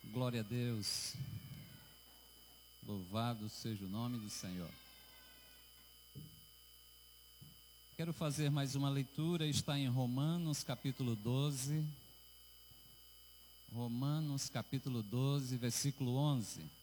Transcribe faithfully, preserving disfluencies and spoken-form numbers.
Glória a Deus. Louvado seja o nome do Senhor. Quero fazer mais uma leitura, está em Romanos capítulo doze. Romanos capítulo doze, versículo onze.